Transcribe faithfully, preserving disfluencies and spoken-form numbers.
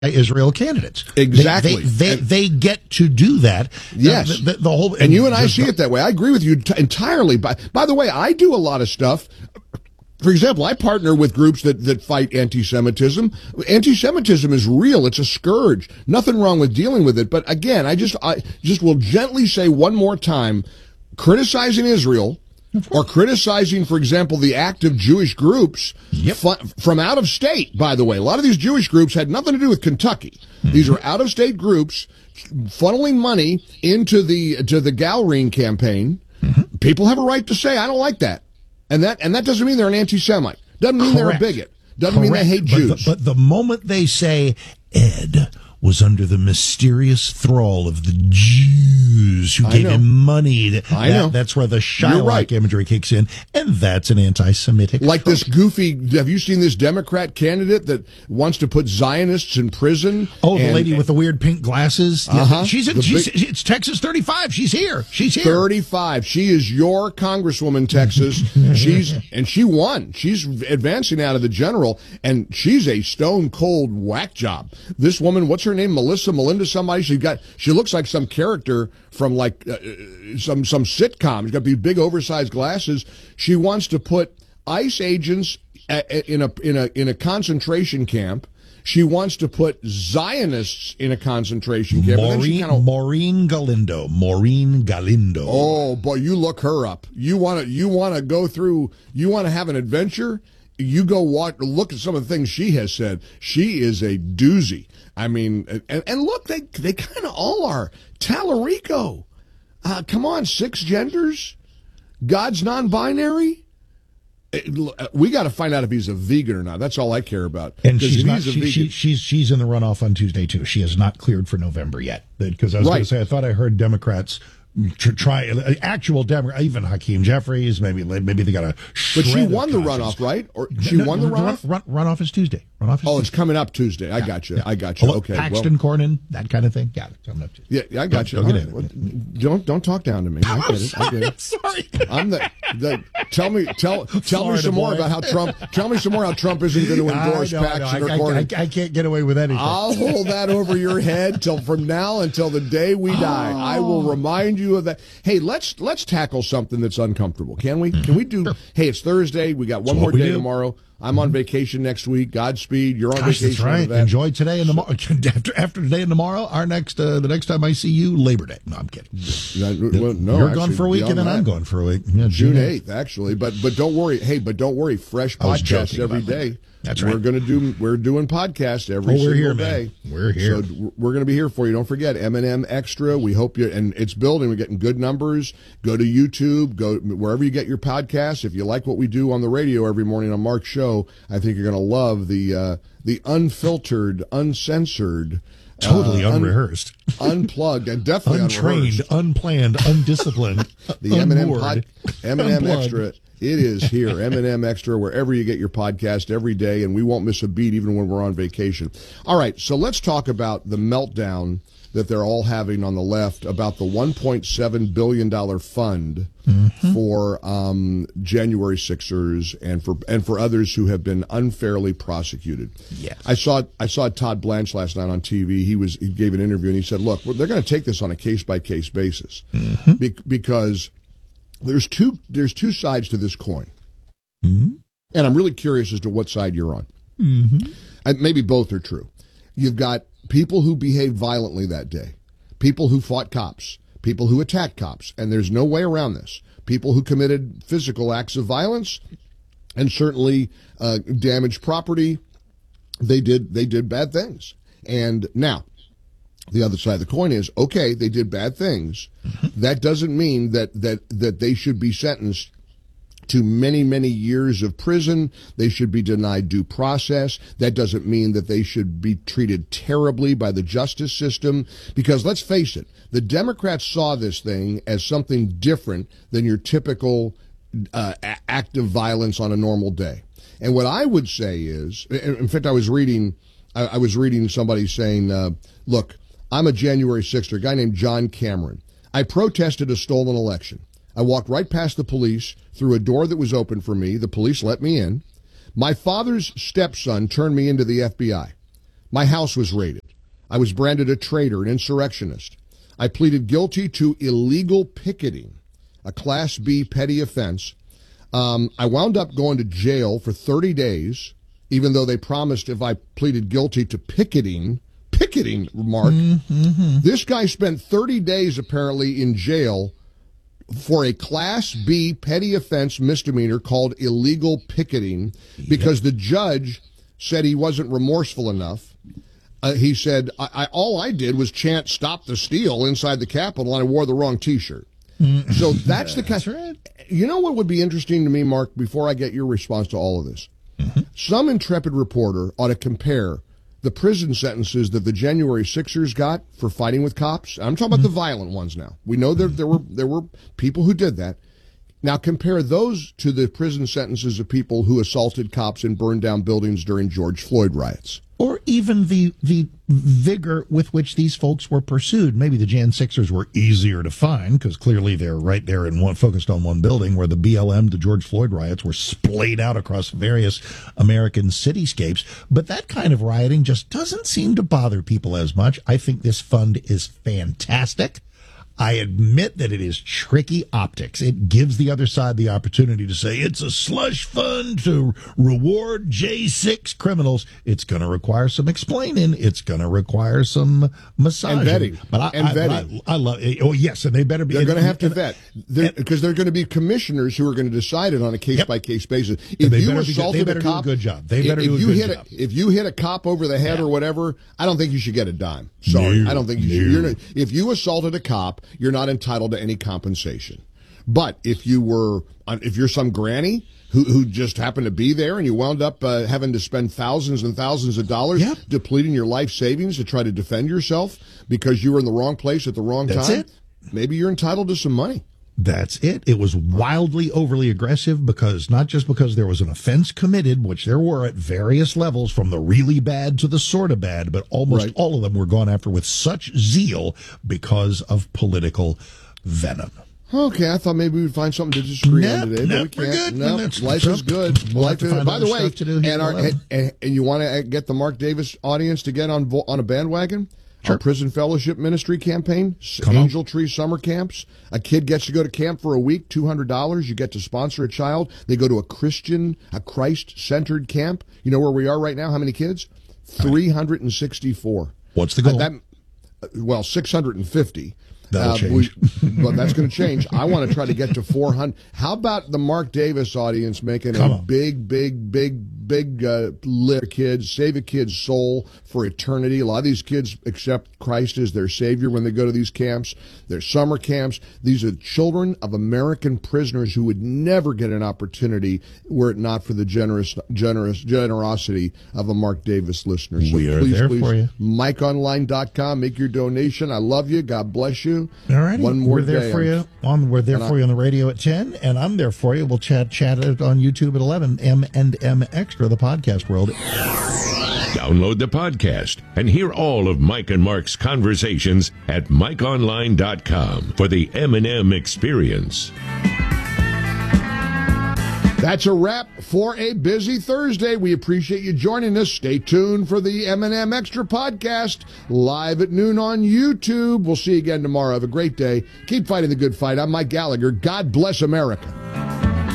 Israel candidates. Exactly. They they, they, and, they get to do that. Yes. The, the, the whole and, and you and I see it that way. I agree with you t- entirely. By, by the way, I do a lot of stuff. For example, I partner with groups that, that fight anti-Semitism. Anti-Semitism is real. It's a scourge. Nothing wrong with dealing with it. But again, I just I just will gently say one more time, criticizing Israel or criticizing, for example, the active Jewish groups yep. fu- from out of state, by the way. A lot of these Jewish groups had nothing to do with Kentucky. Mm-hmm. These are out-of-state groups funneling money into the to the Galreen campaign. Mm-hmm. People have a right to say, I don't like that. And that and that doesn't mean they're an anti-Semite. Doesn't mean Correct. they're a bigot. Doesn't Correct. mean they hate but Jews. The, but the moment they say Ed was under the mysterious thrall of the Jews who I gave know. him money. That, I know. That's where the Shylock right. imagery kicks in, and that's an anti-Semitic. Like this goofy, have you seen this Democrat candidate that wants to put Zionists in prison? Oh, the and, lady with the weird pink glasses? Uh-huh. She's, in, The she's big- It's Texas thirty-five. She's here. She's here. thirty-five. She is your Congresswoman, Texas. She's and she won. She's advancing out of the general, and she's a stone cold whack job. This woman, what's her name? Melissa, Melinda, somebody. She got. She looks like some character from like uh, some some sitcom. She's got these big oversized glasses. She wants to put ICE agents in a in a in a concentration camp. She wants to put Zionists in a concentration camp. Maureen, kinda, Maureen Galindo. Maureen Galindo. Oh boy, you look her up. You want to you want to go through. You want to have an adventure. You go watch, look at some of the things she has said. She is a doozy. I mean, and, and look, they they kind of all are. Tallarico, uh, come on, six genders, God's non-binary. It, we got to find out if he's a vegan or not. That's all I care about. And she's if not. he's a She, vegan, she, she's she's in the runoff on Tuesday too. She is not cleared for November yet. Because I was Right. going to say, I thought I heard Democrats tr- try actual Democrats, even Hakeem Jeffries. Maybe maybe they got a. but she won the runoff, right? Or she No, won the run, runoff. run, runoff is Tuesday. Runoff is Oh, Tuesday. it's coming up Tuesday. I Yeah, got you. yeah. I got you. Well, Okay, Paxton, well, Cornyn, that kind of thing. Yeah, it's coming up Tuesday. yeah, yeah, I got you. Don't, All don't right. get Well, it. don't don't talk down to me. I get it. I get it. Sorry. I'm the, the tell me tell tell me Florida some more boy. about how Trump tell me some more how Trump isn't going to endorse I know, I know. Paxton or I, I, Cornyn. I, I can't get away with anything. I'll hold that over your head till from now until the day we die. I will remind you of that. Hey, let's let's tackle something that's uncomfortable. Can we? Can we do? Hey, it's Thursday. We got one That's more what we day do. tomorrow. I'm on vacation next week. Godspeed. You're on Gosh, vacation. that's right. after that. Enjoy today and tomorrow. After after today and tomorrow, our next uh, the next time I see you, Labor Day. No, I'm kidding. Yeah, well, no, You're actually, gone for a week, and then beyond I'm that. going for a week. Yeah, June eighth, actually. But but don't worry. Hey, but don't worry. Fresh I was podcasts joking every about that. day. That's right. We're gonna do. We're doing podcasts every Oh, we're single here, day. man. We're here. So we're gonna be here for you. Don't forget M and M Extra. We hope you. And it's building. We're getting good numbers. Go to YouTube. Go wherever you get your podcasts. If you like what we do on the radio every morning on Mark's show, I think you're gonna love the uh, the unfiltered, uncensored. Totally uh, un- unrehearsed, unplugged, and definitely untrained, unrehearsed. unplanned, undisciplined. The M and M unmoored, pod, M and M unplugged. Extra. It is here, M and M Extra, wherever you get your podcast every day, and we won't miss a beat even when we're on vacation. All right, so let's talk about the meltdown that they're all having on the left about the one point seven billion dollars fund mm-hmm. for um, January sixers and for and for others who have been unfairly prosecuted. Yes. I saw I saw Todd Blanche last night on T V. He was he gave an interview and he said, "Look, they're going to take this on a case by case basis mm-hmm. be- because." There's two. There's two sides to this coin, mm-hmm. and I'm really curious as to what side you're on. Mm-hmm. And maybe both are true. You've got people who behaved violently that day, people who fought cops, people who attacked cops, and there's no way around this. People who committed physical acts of violence, and certainly uh, damaged property. They did. They did bad things. And now, the other side of the coin is, okay, they did bad things. Mm-hmm. That doesn't mean that, that, that they should be sentenced to many, many years of prison. They should be denied due process. That doesn't mean that they should be treated terribly by the justice system. Because let's face it, the Democrats saw this thing as something different than your typical uh, act of violence on a normal day. And what I would say is, in fact, I was reading, I was reading somebody saying, uh, look, I'm a January sixth, a guy named John Cameron. I protested a stolen election. I walked right past the police through a door that was open for me. The police let me in. My father's stepson turned me into the F B I. My house was raided. I was branded a traitor, an insurrectionist. I pleaded guilty to illegal picketing, a Class B petty offense. Um, I wound up going to jail for thirty days, even though they promised if I pleaded guilty to picketing, picketing, Mark. Mm-hmm. This guy spent thirty days apparently in jail for a Class B petty offense misdemeanor called illegal picketing because yep. the judge said he wasn't remorseful enough. Uh, he said, I, I, all I did was chant "Stop the Steal" inside the Capitol, and I wore the wrong T-shirt. Mm-hmm. So that's the kind. Right. You know what would be interesting to me, Mark, before I get your response to all of this? Mm-hmm. Some intrepid reporter ought to compare the prison sentences that the January sixers got for fighting with cops. I'm talking about mm-hmm. the violent ones now. We know that there were there were people who did that. Now compare those to the prison sentences of people who assaulted cops and burned down buildings during George Floyd riots. Or even the the vigor with which these folks were pursued. Maybe the Jan sixers were easier to find because clearly they're right there and one focused on one building, where the B L M, the George Floyd riots, were splayed out across various American cityscapes. But that kind of rioting just doesn't seem to bother people as much. I think this fund is fantastic. I admit that it is tricky optics. It gives the other side the opportunity to say it's a slush fund to reward J six criminals. It's going to require some explaining. It's going to require some massaging. And vetting. But I, and I, vetting. I, I love it. Oh, yes, and they better be. They're going to have to vet. Because they're going to be commissioners who are going to decide it on a case-by-case basis. If they you better assaulted be, they better a cop, do a good job. They better if do a you good hit job. A, if you hit a cop over the head yeah. or whatever, I don't think you should get a dime. Sorry. No, I don't think you no. should. You're not, if you assaulted a cop, you're not entitled to any compensation. But if you were, if you're some granny who who just happened to be there and you wound up uh, having to spend thousands and thousands of dollars yep. depleting your life savings to try to defend yourself because you were in the wrong place at the wrong That's time, it. maybe you're entitled to some money. That's it. It was wildly overly aggressive because not just because there was an offense committed, which there were at various levels from the really bad to the sort of bad, but almost right. all of them were gone after with such zeal because of political venom. Okay, I thought maybe we'd find something to disagree nope, on today, nope, but we can't. We're good. No, life is good. We'll life is, by the way, and, our, and, and you want to get the Mark Davis audience to get on on a bandwagon? Sure. Our Prison Fellowship Ministry campaign, Come Angel on. Tree Summer Camps. A kid gets to go to camp for a week, two hundred dollars. You get to sponsor a child. They go to a Christian, a Christ-centered camp. You know where we are right now? How many kids? three hundred sixty-four. What's the goal? Uh, that, well, six hundred fifty. That'll uh, change. We, but that's going to change. I want to try to get to four hundred. How about the Mark Davis audience making Come a on. big, big, big, big uh, lift kids, save a kid's soul for eternity. A lot of these kids accept Christ as their Savior when they go to these camps. They're summer camps. These are children of American prisoners who would never get an opportunity were it not for the generous, generous generosity of a Mark Davis listener. So we are please, there please, for you. Mike Online dot com. Make your donation. I love you. God bless you. All right, One more we're there day for on, you. On we're there for I, you on the radio at ten, and I'm there for you. We'll chat chat it on YouTube at eleven. M and M Extra, the podcast world. Download the podcast and hear all of Mike and Mark's conversations at Mike Online dot com for the M and M experience. That's a wrap for a busy Thursday. We appreciate you joining us. Stay tuned for the M and M Extra podcast live at noon on YouTube. We'll see you again tomorrow. Have a great day. Keep fighting the good fight. I'm Mike Gallagher. God bless America.